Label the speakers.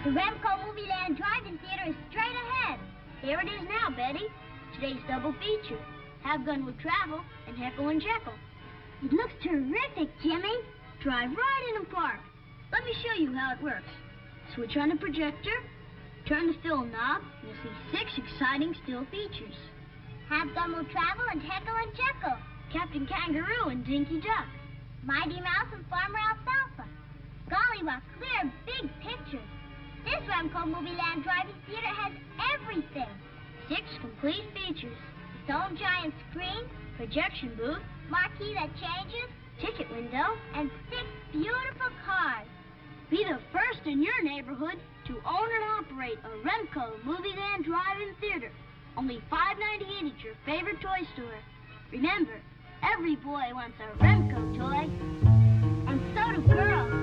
Speaker 1: The Remco Movie Land Drive-In Theater is straight ahead. Here it is now, Betty. Today's double feature. Have Gun Will Travel and Heckle and Jekyll. It looks terrific, Jimmy. Drive right in and park. Let me show you how it works. Switch on the projector, turn the film knob, and you'll see 6 exciting still features. Have Gun Will Travel and Heckle and Jekyll. Captain Kangaroo and Dinky Duck. Mighty Mouse and Farmer Alfalfa. Gollywog, clear, big pictures. This Remco Movie Land Drive-In Theater has everything. 6 complete features. Its own giant screen, projection booth, marquee that changes, ticket window, and 6 beautiful cars. Be the first in your neighborhood to own and operate a Remco Movie Land Drive-In Theater. Only $5.98 at your favorite toy store. Remember, every boy wants a Remco toy. And so do girls.